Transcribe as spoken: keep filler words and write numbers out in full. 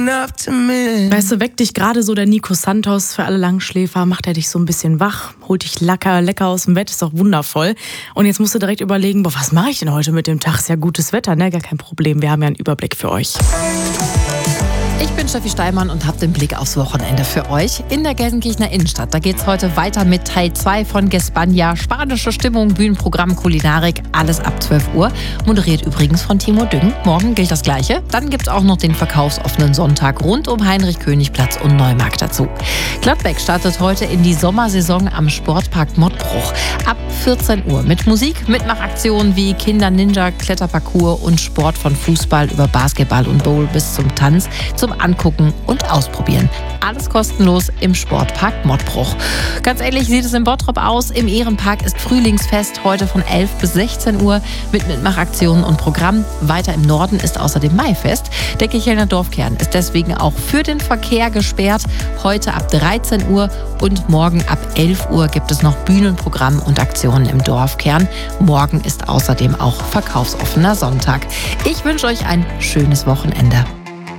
Weißt du, weckt dich gerade so der Nico Santos für alle Langschläfer, macht er dich so ein bisschen wach, holt dich lecker, lecker aus dem Bett, ist doch wundervoll. Und jetzt musst du direkt überlegen, boah, was mache ich denn heute mit dem Tag? Ist ja gutes Wetter, ne? Gar kein Problem, wir haben ja einen Überblick für euch. Ich bin Steffi Steinmann und habe den Blick aufs Wochenende für euch. In der Gelsenkirchener Innenstadt, da geht's heute weiter mit Teil zwei von Gespania. Spanische Stimmung, Bühnenprogramm, Kulinarik, alles ab zwölf Uhr. Moderiert übrigens von Timo Düng. Morgen gilt das Gleiche. Dann gibt's auch noch den verkaufsoffenen Sonntag rund um Heinrich-König-Platz und Neumarkt dazu. Gladbeck startet heute in die Sommersaison am Sportpark Mottbruch. Ab vierzehn Uhr mit Musik, Mitmachaktionen wie Kinder-Ninja, Kletterparcours und Sport von Fußball über Basketball und Bowl bis zum Tanz, zum Angucken und Ausprobieren. Alles kostenlos im Sportpark Mottbruch. Ganz ähnlich sieht es in Bottrop aus. Im Ehrenpark ist Frühlingsfest heute von elf bis sechzehn Uhr mit Mitmachaktionen und Programm. Weiter im Norden ist außerdem Maifest. Der Kirchhellner Dorfkern ist deswegen auch für den Verkehr gesperrt. Heute ab dreizehn Uhr und morgen ab elf Uhr gibt es noch Bühnenprogramm und Aktionen im Dorfkern. Morgen ist außerdem auch verkaufsoffener Sonntag. Ich wünsche euch ein schönes Wochenende.